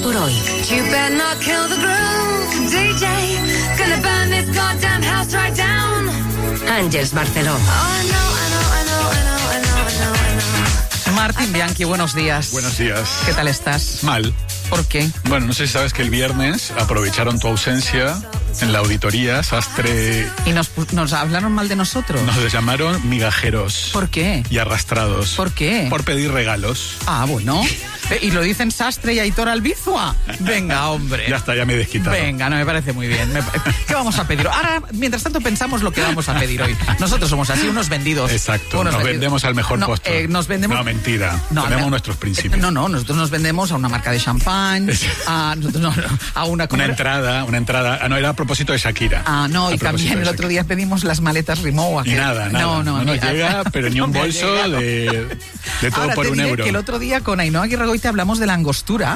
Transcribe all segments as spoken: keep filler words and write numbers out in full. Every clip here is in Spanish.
por hoy. You better not kill the groove, D J. Gonna burn this goddamn house right down. Ángeles Barceló. Oh, I know, I know, I know, I know, I know, I know, I know. Martín Bianchi, buenos días. Buenos días. ¿Qué tal estás? Mal. ¿Por qué? Bueno, no sé si sabes que el viernes aprovecharon tu ausencia en la auditoría, Sastre. ¿Y nos, nos hablaron mal de nosotros? Nos llamaron migajeros. ¿Por qué? Y arrastrados. ¿Por qué? Por pedir regalos. Ah, bueno. ¿Y lo dicen Sastre y Aitor Albizua? Venga, hombre. Ya está, ya me he desquitado. Venga, no, me parece muy bien. Me, ¿Qué vamos a pedir? Ahora, mientras tanto, pensamos lo que vamos a pedir hoy. Nosotros somos así, unos vendidos. Exacto, unos nos vendidos. vendemos al mejor no, postor. Eh, nos vendemos... No, mentira. No, Tenemos no, nuestros principios. No, no, nosotros nos vendemos a una marca de champán, a, no, no, a una... Una entrada, una entrada. Ah, no, era a propósito de Shakira. Ah, no, a y también el otro día pedimos las maletas Rimowa. Y que... nada, nada. No, no, no nos ni... llega, pero ni no un me ha bolso llegado. de, de todo Ahora por te un diré euro. que el otro día con Ainhoa Aguirregoite hablamos de la angostura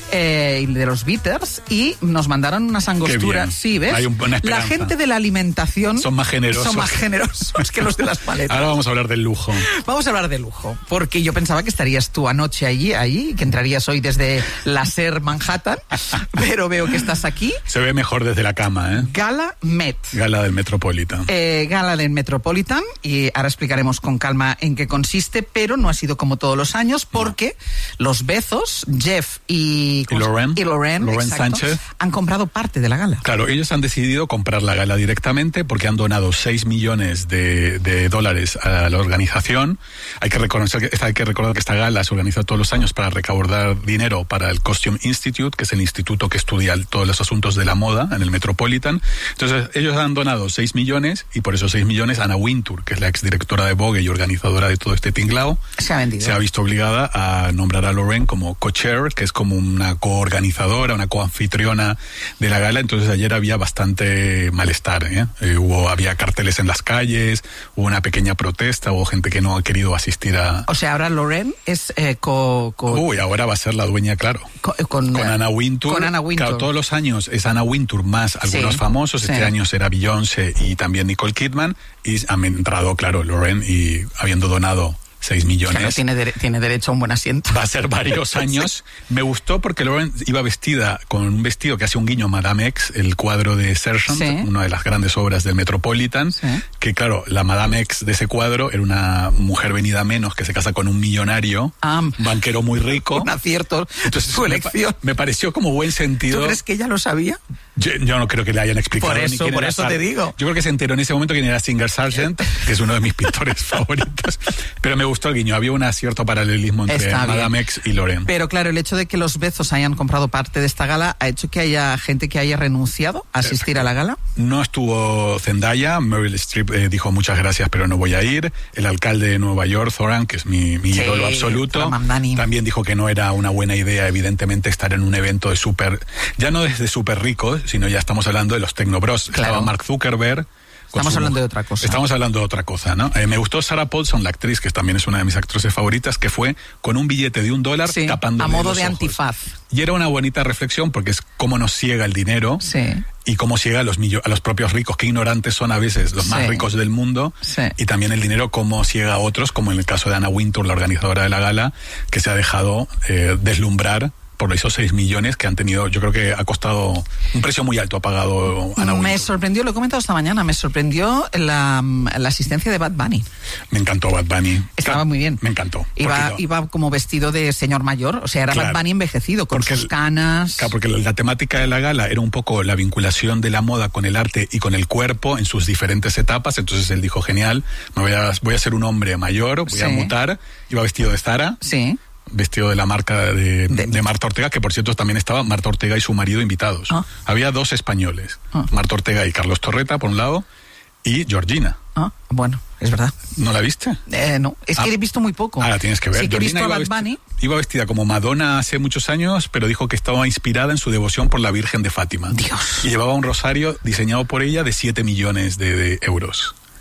eh, y de los bitters y nos mandaron unas angosturas. Sí, ¿ves? Hay un, una la esperanza. gente de la alimentación son más generosos. Son más generosos que los de las paletas. Ahora vamos a hablar del lujo. Vamos a hablar de lujo, porque yo pensaba que estarías tú anoche allí, allí, que entrarías hoy desde la SER Manhattan, pero veo que estás aquí. Se ve mejor desde la cama, ¿eh? Gala Met. Gala del Metropolitan. Eh, Gala del Metropolitan, y ahora explicaremos con calma en qué consiste, pero no ha sido como todos los años, porque no. los Bezos, Jeff y, y Loren, y Loren, Loren exacto, Sánchez han comprado parte de la gala. Claro, ellos han decidido comprar la gala directamente porque han donado seis millones de, de dólares a la organización. Hay que reconocer que hay que recordar que esta gala se organiza todos los años para recaudar dinero para el Costume Institute, que es el instituto que estudia todos los asuntos de la moda en el Metropolitan. Entonces, ellos han donado seis millones y por esos seis millones Anna Wintour, que es la exdirectora de Vogue y organizadora de todo este tinglao, se ha vendido. Se ha visto obligada a nombrar a Loren como co-chair, que es como una coorganizadora, una coanfitriona de la gala. Entonces, ayer había bastante malestar, ¿eh? Eh, hubo, había carteles en las calles, hubo una pequeña protesta, hubo gente que no ha querido asistir a... O sea, ahora Loren es eh, co, co... Uy, ahora va a ser la dueña, claro. Co, con, con Anna Wintour. Con Anna Wintour. Claro, todos los años es Anna Wintour más algunos sí, famosos. Este sí. año será Beyoncé y también Nicole Kidman. Y han entrado, claro, Loren, y habiendo donado seis millones. Claro, tiene, de, tiene derecho a un buen asiento. Va a ser varios años. Sí. Me gustó porque Loren iba vestida con un vestido que hace un guiño a Madame X, el cuadro de Sergeant, sí. una de las grandes obras del Metropolitan, sí. que claro, la Madame X de ese cuadro era una mujer venida menos que se casa con un millonario, ah, un banquero muy rico. Un acierto. Entonces, su elección. Me, me pareció como buen sentido. ¿Tú crees que ella lo sabía? Yo, yo no creo que le hayan explicado. Por eso, ni quién por era eso Sar- te digo. Yo creo que se enteró en ese momento quién era Singer Sargent, que es uno de mis pintores favoritos. Pero me gustó el guiño. Había un cierto paralelismo entre Está Madame bien. X y Loren. Pero claro, el hecho de que los Bezos hayan comprado parte de esta gala ha hecho que haya gente que haya renunciado a asistir a la gala. No estuvo Zendaya, Meryl Streep eh, dijo muchas gracias pero no voy a ir. El alcalde de Nueva York, Zoran, que es mi, mi sí, ídolo absoluto, también dijo que no era una buena idea evidentemente estar en un evento de súper, ya no desde súper ricos, sino ya estamos hablando de los Tecnobros. Claro. Estaba Mark Zuckerberg. Estamos hablando de otra cosa. Estamos hablando de otra cosa, ¿no? Eh, me gustó Sarah Paulson, la actriz, que también es una de mis actrices favoritas, que fue con un billete de un dólar sí, tapando a modo los de ojos. antifaz. Y era una bonita reflexión porque es cómo nos ciega el dinero sí. y cómo ciega a los, millo- a los propios ricos, qué ignorantes son a veces los sí. más ricos del mundo. Sí. Y también el dinero cómo ciega a otros, como en el caso de Anna Wintour, la organizadora de la gala, que se ha dejado eh, deslumbrar por esos seis millones que han tenido. Yo creo que ha costado un precio muy alto, ha pagado Anna Wintour. Me sorprendió, lo he comentado esta mañana, me sorprendió la, la asistencia de Bad Bunny. Me encantó Bad Bunny. Estaba claro, muy bien. Me encantó. Iba, iba como vestido de señor mayor, o sea, era claro, Bad Bunny envejecido, con sus canas. Claro, porque la temática de la gala era un poco la vinculación de la moda con el arte y con el cuerpo en sus diferentes etapas. Entonces él dijo, genial, me voy a, voy a ser un hombre mayor, voy sí. a mutar. Iba vestido de Zara. Sí. Vestido de la marca de, de, de Marta Ortega, que por cierto también estaba Marta Ortega y su marido invitados. Ah. Había dos españoles, ah. Marta Ortega y Carlos Torreta, por un lado, y Georgina. Ah, bueno, es verdad. ¿No la viste? Eh, no, es ah. que he visto muy poco. Ah, la tienes que ver. Sí que he visto a Bad Bunny. Iba vestida como Madonna hace muchos años, pero dijo que estaba inspirada en su devoción por la Virgen de Fátima. Dios. Y llevaba un rosario diseñado por ella de siete millones de, de euros.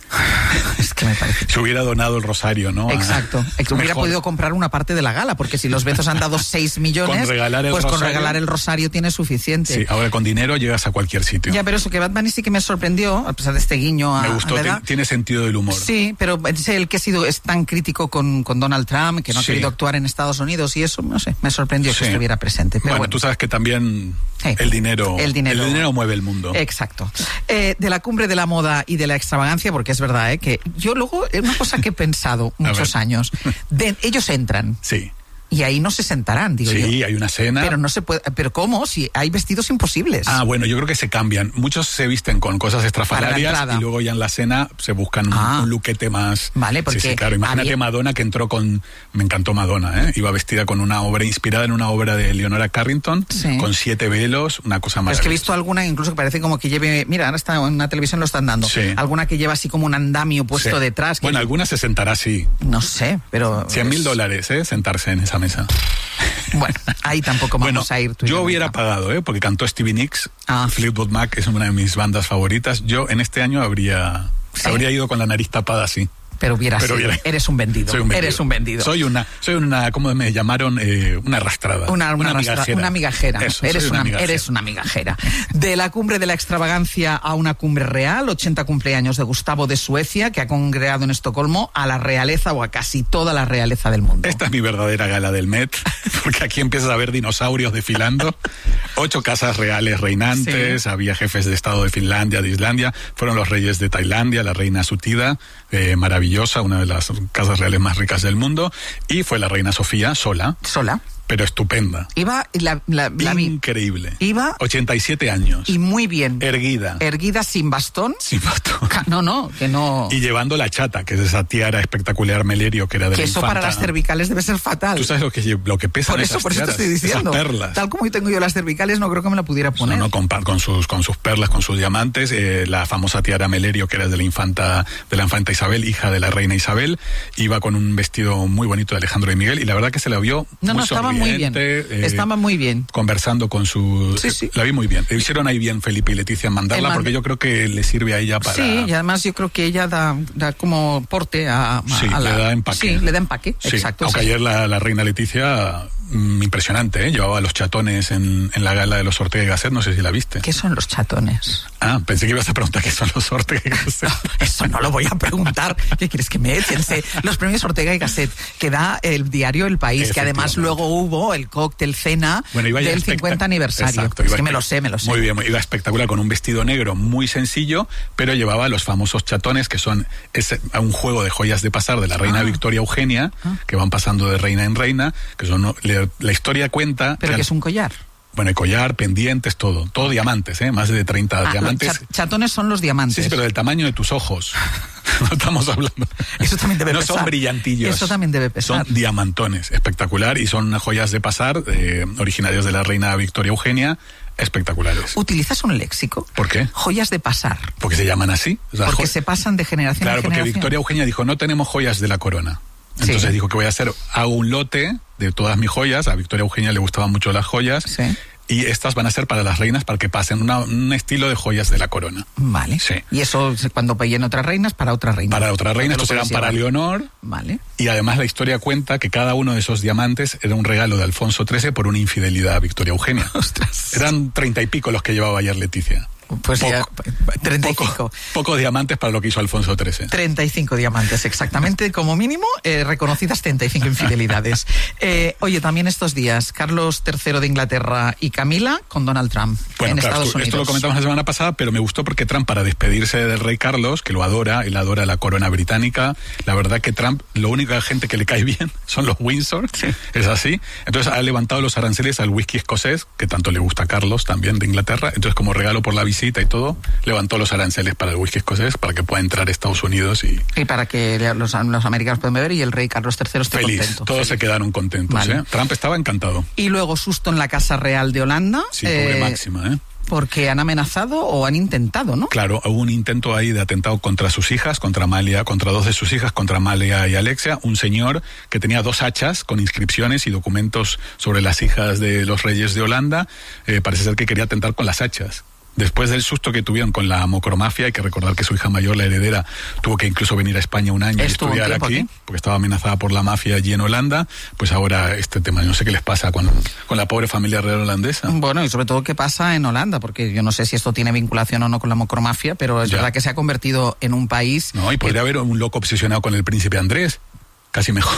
Es que me parece... Se hubiera donado el rosario, ¿no? Exacto. A... Hubiera podido comprar una parte de la gala, porque si los Bezos han dado seis millones, con regalar el pues rosario, con regalar el rosario tiene suficiente. Sí, ahora con dinero llegas a cualquier sitio. Ya, pero eso que Bad Bunny sí que me sorprendió, a pesar de este guiño a... Me gustó, ¿verdad? Tiene sentido del humor. Sí, pero es el que ha sido es tan crítico con, con Donald Trump, que no ha sí. querido actuar en Estados Unidos y eso, no sé, me sorprendió sí. que estuviera presente. Pero bueno, bueno, tú sabes que también sí. el, dinero, el dinero... El dinero mueve el mundo. Exacto. Eh, de la cumbre de la moda y de la extravagancia, porque es verdad, ¿eh? Que yo luego, una cosa que he pensado muchos años, de, ellos entran. Sí. Y ahí no se sentarán, digo sí, yo. Sí, hay una cena. Pero no se puede. ¿Pero cómo? Si hay vestidos imposibles. Ah, bueno, yo creo que se cambian. Muchos se visten con cosas estrafalarias y luego ya en la cena se buscan ah. un, un luquete más. Vale, porque. Sí, sí, claro. Imagínate había... Madonna que entró con. Me encantó Madonna, ¿eh? Iba vestida con una obra inspirada en una obra de Leonora Carrington, sí. con siete velos, una cosa maravillosa. Es que he visto alguna incluso que parece como que lleve. Mira, ahora está en la televisión lo están dando. Sí. Alguna que lleva así como un andamio puesto sí. detrás. Que... Bueno, alguna se sentará así. No sé, pero. Cien mil dólares, ¿eh? Sentarse en esa mesa. Bueno, ahí tampoco vamos bueno, a ir. Tú yo hubiera pagado, ¿eh? Porque cantó Stevie Nicks, ah. Fleetwood Mac es una de mis bandas favoritas. Yo en este año habría, ¿sí? habría ido con la nariz tapada así. Pero hubiera Pero sido. Hubiera... Eres un vendido. Soy un vendido. Eres un vendido. Soy una, soy una, ¿cómo me llamaron? Eh, una arrastrada. Una, una, una arrastra... migajera. Una migajera. Eso, eres, una una, migajera. eres una migajera. De la cumbre de la extravagancia a una cumbre real, ochenta cumpleaños de Gustavo de Suecia, que ha congregado en Estocolmo a la realeza o a casi toda la realeza del mundo. Esta es mi verdadera gala del Met, porque aquí empiezas a ver dinosaurios desfilando. Ocho casas reales reinantes, sí. había jefes de Estado de Finlandia, de Islandia, fueron los reyes de Tailandia, la reina Sutida, eh, maravillosa, una de las casas reales más ricas del mundo, y fue la reina Sofía sola. Sola. Pero estupenda. Iba la, la, la increíble. Iba ochenta y siete años. Y muy bien. Erguida. Erguida sin bastón. Sin bastón. No, no, que no. Y llevando la chata, que es esa tiara espectacular Melerio que era de que la eso infanta. para las cervicales debe ser fatal. Tú sabes lo que lo que pesan por eso, esas por eso tiaras, te estoy diciendo. esas perlas. Tal como yo tengo yo las cervicales, no creo que me la pudiera poner. No, no con, con sus con sus perlas, con sus diamantes, eh, la famosa tiara Melerio que era de la infanta de la infanta Isabel, hija de la reina Isabel, iba con un vestido muy bonito de Alejandro y Miguel y la verdad que se la vio no, muy no, estaba muy bien. Eh, Estaba muy bien. Conversando con su... Sí, sí. La vi muy bien. Le hicieron ahí bien Felipe y Leticia en mandarla man... porque yo creo que le sirve a ella para... Sí, y además yo creo que ella da, da como porte a, a, sí, a la... le da empaque. Sí, le da empaque, sí. exacto. Aunque sí. ayer la, la reina Leticia... Mm, impresionante, ¿eh? Llevaba los chatones en, en la gala de los Ortega y Gasset, no sé si la viste. ¿Qué son los chatones? Ah, pensé que ibas a preguntar qué son los Ortega y Gasset. No, eso no lo voy a preguntar. ¿Qué quieres que me echen? Los premios Ortega y Gasset, que da el diario El País, que además luego hubo el cóctel cena bueno, del cincuenta aniversario. Exacto, es que me lo sé, me lo sé. Muy bien, iba espectacular con un vestido negro muy sencillo, pero llevaba los famosos chatones, que son ese, un juego de joyas de pasar de la reina ah. Victoria Eugenia, ah. que van pasando de reina en reina, que son la, la historia cuenta... ¿Pero que, que es un collar? Bueno, el collar, pendientes, todo. Todo diamantes, ¿eh? Más de treinta ah, diamantes. Ch chatones son los diamantes. Sí, sí, pero del tamaño de tus ojos. No estamos hablando. Eso también debe no pesar. No son brillantillos. Eso también debe pesar. Son diamantones. Espectacular. Y son joyas de pasar, eh, originarios de la reina Victoria Eugenia. Espectaculares. ¿Utilizas un léxico? ¿Por qué? Joyas de pasar. Porque se llaman así. O sea, porque se pasan de generación claro, en generación. Claro, porque Victoria Eugenia dijo, no tenemos joyas de la corona. Entonces sí. dijo que voy a hacer, hago un lote de todas mis joyas. A Victoria Eugenia le gustaban mucho las joyas. Sí. Y estas van a ser para las reinas para que pasen una, un estilo de joyas de la corona. Vale. Sí. Y eso cuando pellen otras reinas, para otra reina. Para otra reina, estos serán para Leonor. Vale. Y además la historia cuenta que cada uno de esos diamantes era un regalo de Alfonso trece por una infidelidad a Victoria Eugenia. Ostras. Eran treinta y pico los que llevaba ayer Leticia. Pues poco, ya, treinta y cinco. Poco, pocos diamantes para lo que hizo Alfonso trece. treinta y cinco diamantes, exactamente, como mínimo, eh, reconocidas treinta y cinco infidelidades. Eh, oye, también estos días, Carlos tercero de Inglaterra y Camila con Donald Trump bueno, en claro, Estados esto, Unidos. Esto lo comentamos la semana pasada, pero me gustó porque Trump, para despedirse del rey Carlos, que lo adora, él adora la corona británica, la verdad que Trump, lo único gente que le cae bien son los Windsor, sí. es así. Entonces ha levantado los aranceles al whisky escocés, que tanto le gusta a Carlos también de Inglaterra, entonces como regalo por la visita y todo, levantó los aranceles para el whisky escocés para que pueda entrar a Estados Unidos y... Y para que los, los americanos puedan beber y el rey Carlos tercero esté feliz. contento. Todos feliz. se quedaron contentos, vale. ¿eh? Trump estaba encantado. Y luego susto en la Casa Real de Holanda. Sí, pobre eh, Máxima, ¿eh? Porque han amenazado o han intentado, ¿no? Claro, hubo un intento ahí de atentado contra sus hijas, contra Amalia, contra dos de sus hijas, contra Amalia y Alexia, un señor que tenía dos hachas con inscripciones y documentos sobre las hijas de los reyes de Holanda, eh, parece ser que quería atentar con las hachas. Después del susto que tuvieron con la mocromafia, hay que recordar que su hija mayor, la heredera, tuvo que incluso venir a España un año y Estuvo un estudiar tiempo aquí, aquí, porque estaba amenazada por la mafia allí en Holanda. Pues ahora este tema, no sé qué les pasa con, con la pobre familia real holandesa. Bueno, y sobre todo qué pasa en Holanda, porque yo no sé si esto tiene vinculación o no con la mocromafia, pero es Ya. verdad que se ha convertido en un país... No, y podría que... haber un loco obsesionado con el príncipe Andrés. Casi mejor.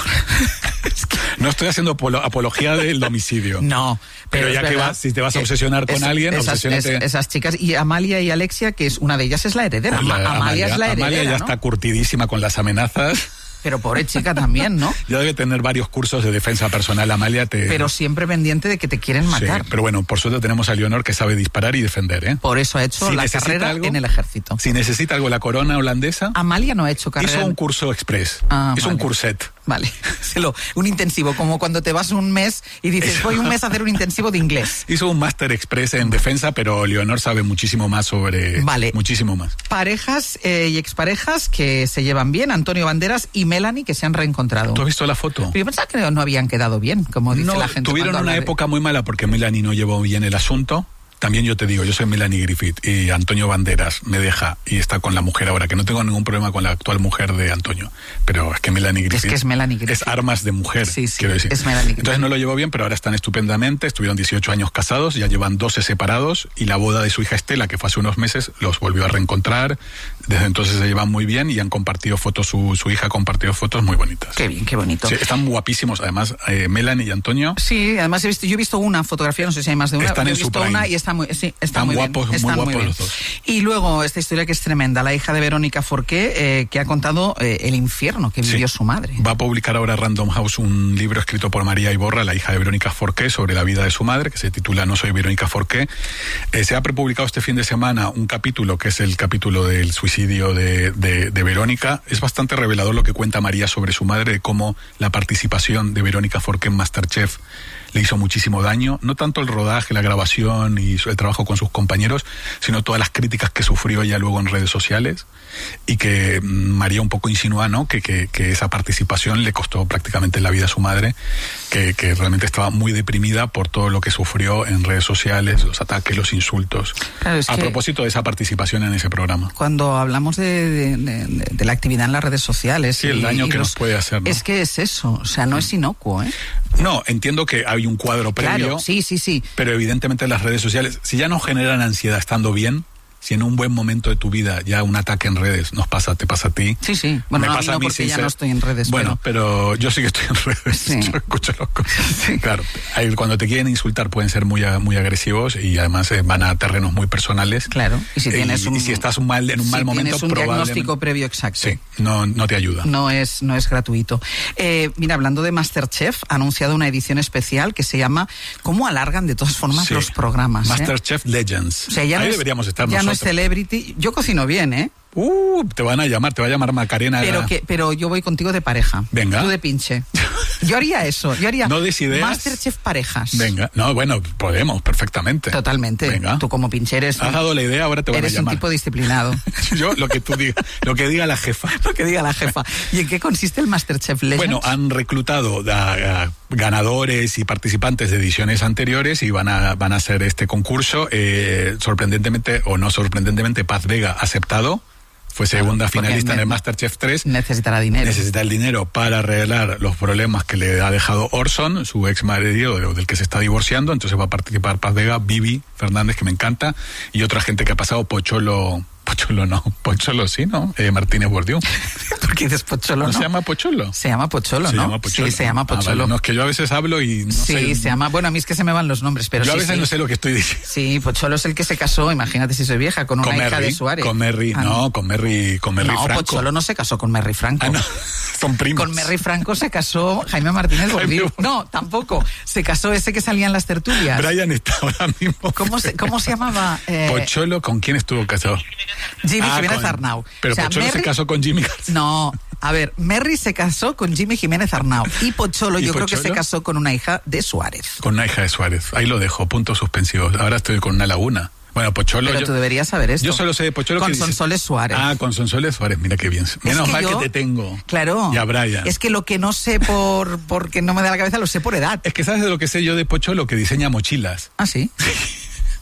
No estoy haciendo apolo- apología del homicidio. No, Pero, pero ya es que verdad vas, si te vas a que obsesionar con es- alguien, esas, obsesiónate. es- esas chicas, y Amalia y Alexia, que es una de ellas es la heredera. La- Ama- Amalia, es la heredera, Amalia ya ¿no? está curtidísima con las amenazas. Pero pobre chica también, ¿no? Ya debe tener varios cursos de defensa personal. Amalia te... Pero siempre pendiente de que te quieren matar. Sí, pero bueno, por suerte tenemos a Leonor que sabe disparar y defender, ¿eh? Por eso ha hecho Si la necesita carrera algo, en el ejército. Si necesita algo la corona holandesa, Amalia no ha hecho carrera. hizo un curso express. Ah, hizo vale. un curset. Vale, se lo- un intensivo, como cuando te vas un mes y dices, voy un mes a hacer un intensivo de inglés. Hizo un máster express en defensa, pero Leonor sabe muchísimo más sobre... Vale. Muchísimo más. Parejas eh, y exparejas que se llevan bien, Antonio Banderas y Melanie, que se han reencontrado. ¿Tú has visto la foto? Pero yo pensaba que no habían quedado bien, como dice No, la gente. tuvieron cuando una habla de- época muy mala porque Melanie no llevó bien el asunto. También yo te digo, yo soy Melanie Griffith y Antonio Banderas me deja y está con la mujer ahora, que no tengo ningún problema con la actual mujer de Antonio, pero es que Melanie Griffith... Es que es Melanie Griffith. Es armas de mujer, Sí, sí, quiero decir. es Melanie Griffith. Entonces no lo llevó bien, pero ahora están estupendamente, estuvieron dieciocho años casados, ya llevan doce separados y la boda de su hija Estela, que fue hace unos meses, los volvió a reencontrar. Desde entonces se llevan muy bien y han compartido fotos, su, su hija ha compartido fotos muy bonitas. Qué bien, qué bonito. Sí, están guapísimos, además, eh, Melanie y Antonio. Sí, además he visto, yo he visto una fotografía, no sé si hay más de una. Están yo he en su visto prime. una y está muy, sí, está Están muy guapos, bien. muy Están guapos bien. los dos. Y luego esta historia que es tremenda, la hija de Verónica Forqué, eh, que ha contado eh, el infierno que vivió Sí. su madre. Va a publicar ahora Random House un libro escrito por María Iborra, la hija de Verónica Forqué, sobre la vida de su madre, que se titula No soy Verónica Forqué. Eh, se ha prepublicado este fin de semana un capítulo, que es el capítulo del suicidio de, de, de Verónica. Es bastante revelador lo que cuenta María sobre su madre, de cómo la participación de Verónica Forqué en MasterChef le hizo muchísimo daño, no tanto el rodaje, la grabación y el trabajo con sus compañeros, sino todas las críticas que sufrió ella luego en redes sociales, y que María un poco insinúa, ¿no?, que, que, que esa participación le costó prácticamente la vida a su madre, que, que realmente estaba muy deprimida por todo lo que sufrió en redes sociales, los ataques, los insultos. Claro, es a que propósito de esa participación en ese programa. cuando hablamos de, de, de, de la actividad en las redes sociales... Sí, el y- daño y que los- nos puede hacer, ¿no? Es que es eso, o sea, no es inocuo, ¿eh? No, entiendo que hay un cuadro previo, Claro, sí, sí, sí. pero evidentemente las redes sociales, si ya no generan ansiedad estando bien, si en un buen momento de tu vida ya un ataque en redes nos pasa, te pasa a ti. Sí, sí. Bueno, me no, a mí pasa no, a mí porque sin ya ser- no estoy en redes. Bueno, pero... pero, yo sí que estoy en redes. Sí. Yo escucho los cosas. Claro, ahí cuando te quieren insultar pueden ser muy, a- muy agresivos y además eh, van a terrenos muy personales. Claro, y si tienes y, un... y si estás un mal, en un si mal momento, tienes un probablemente- diagnóstico previo exacto. Sí, no, no te ayuda. No es, no es gratuito. Eh, mira, hablando de MasterChef, ha anunciado una edición especial que se llama ¿Cómo alargan de todas formas Sí. los programas? eh? MasterChef Legends. O sea, ya ahí no es, deberíamos estar ya no es nosotros. celebrity. Yo cocino bien, ¿eh? Uh, te van a llamar, te va a llamar Macarena. Pero, que, pero yo voy contigo de pareja. Venga. Tú de pinche. Yo haría eso. Yo haría No des ideas. MasterChef parejas. Venga, no, bueno, podemos, perfectamente. Totalmente. Venga. Tú como pinche eres, Has dado la idea, ahora te van a eres un llamar. tipo disciplinado. Yo, lo que tú digas, lo que diga la jefa. Lo que diga la jefa. ¿Y en qué consiste el MasterChef Legends? Bueno, han reclutado a, a ganadores y participantes de ediciones anteriores y van a, van a hacer este concurso. Eh, sorprendentemente, o no sorprendentemente, Paz Vega ha aceptado. Fue segunda Porque finalista en ne- el MasterChef tres. necesitará dinero. Necesita el dinero para arreglar los problemas que le ha dejado Orson, su ex marido del que se está divorciando. Entonces va a participar Paz Vega, Vivi Fernández, que me encanta, y otra gente que ha pasado, Pocholo... Pocholo no, Pocholo sí, ¿no? Eh, Martínez Bordiú. ¿Por qué dices Pocholo, ¿No, no? se llama Pocholo? Se llama Pocholo, Se ¿no? llama Pocholo. Sí, se llama Ah, Pocholo. vale. No, es que yo a veces hablo y no sí, sé. se llama... Bueno, a mí es que se me van los nombres, pero yo sí, a veces sí. no sé lo que estoy diciendo. Sí, Pocholo es el que se casó, imagínate si soy vieja, con una Con hija Merry, de Suárez. con Merry, Ah, no, con Merry, con Merry no, Franco. Pocholo no se casó con Merry Franco. Ah, no, son primos. Con Merry Franco se casó Jaime Martínez Jaime Bordiú. Bordiú. No, tampoco. Se casó ese que salía en las tertulias. Brian está ahora mismo. ¿Cómo se, cómo se llamaba? Eh, Pocholo, ¿con quién estuvo casado? Jimmy Ah, Jiménez con- Arnau. Pero O sea, Pocholo se Merry- casó con Jimmy García. No, a ver, Merry se casó con Jimmy Jiménez Arnau y Pocholo ¿Y yo creo que Pocholo? se casó con una hija de Suárez. Con una hija de Suárez. Ahí lo dejo, puntos suspensivos. Ahora estoy con una laguna. Bueno, Pocholo... Pero yo, tú deberías saber esto. yo solo sé de Pocholo Con que dice- Sonsoles Suárez. Ah, con Sonsoles Suárez, mira qué bien. Menos que mal yo- que te tengo. Claro. Y a Brian. Es que lo que no sé por porque no me da la cabeza lo sé por edad. Es que sabes de lo que sé yo de Pocholo, que diseña mochilas. Ah, sí.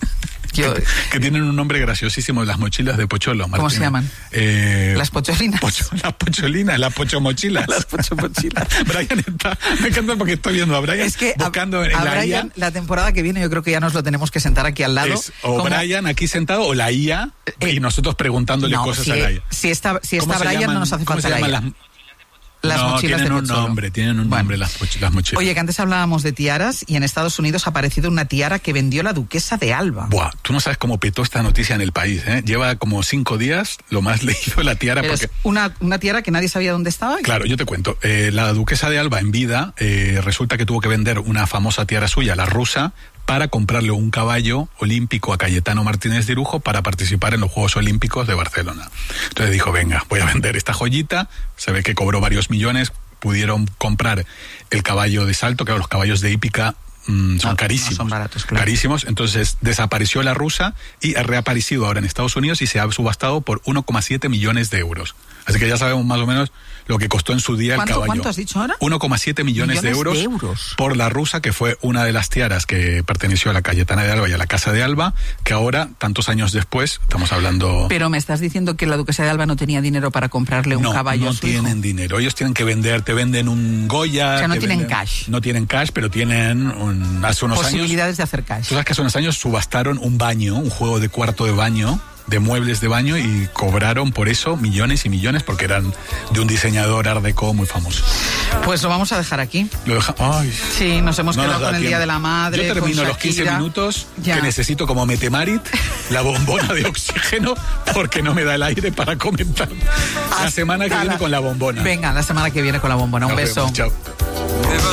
Yo, que, que tienen un nombre graciosísimo, las mochilas de Pocholo. Martín. ¿Cómo se llaman? Eh, las pocholinas. Pocho, las pocholinas, las pochomochilas. Las pochomochilas. Brian está, me encanta porque estoy viendo a Brian es que buscando a, en a la Brian, I A. la temporada que viene yo creo que ya nos lo tenemos que sentar aquí al lado. Es o como, Brian aquí sentado o la I A eh, y nosotros preguntándole no, cosas si, a la I A. Si está, si está Brian llaman, no nos hace ¿cómo falta se la I A. llaman las... Las no, mochilas tienen de un Pocholo. nombre, tienen un bueno. nombre las, las mochilas. Oye, que antes hablábamos de tiaras y en Estados Unidos ha aparecido una tiara que vendió la duquesa de Alba. Buah, tú no sabes cómo petó esta noticia en el país, ¿eh? Lleva como cinco días lo más leído la tiara. Pero porque... es una, una tiara que nadie sabía dónde estaba. Claro, yo te cuento. Eh, la duquesa de Alba en vida eh, resulta que tuvo que vender una famosa tiara suya, la rusa, para comprarle un caballo olímpico a Cayetano Martínez de Irujo para participar en los Juegos Olímpicos de Barcelona. Entonces dijo, venga, voy a vender esta joyita. Se ve que cobró varios millones. Pudieron comprar el caballo de salto, que los caballos de hípica mmm, son no, carísimos. No son baratos, claro. Carísimos. Entonces desapareció la rusa y ha reaparecido ahora en Estados Unidos y se ha subastado por uno coma siete millones de euros. Así que ya sabemos más o menos lo que costó en su día el caballo. ¿Cuánto has dicho ahora? uno coma siete millones, millones de, euros de euros por la rusa, que fue una de las tiaras que perteneció a la Cayetana de Alba y a la Casa de Alba, que ahora, tantos años después, estamos hablando... Pero me estás diciendo que la duquesa de Alba no tenía dinero para comprarle un no, caballo no a su tienen hijo. dinero. Ellos tienen que vender, te venden un Goya... O sea, no tienen venden, cash. No tienen cash, pero tienen un, hace unos posibilidades años, de hacer cash. Tú sabes que hace unos años subastaron un baño, un juego de cuarto de baño, de muebles de baño, y cobraron por eso millones y millones porque eran de un diseñador art déco muy famoso. Pues lo vamos a dejar aquí. Lo deja... Ay, sí, nos hemos no quedado nos con el tiempo. Día de la Madre. Yo termino con los quince minutos ya. que necesito como Metemarit, la bombona de oxígeno, porque no me da el aire para comentar. La semana que viene con la bombona. Venga, la semana que viene con la bombona. Un Nos beso. vemos, chao.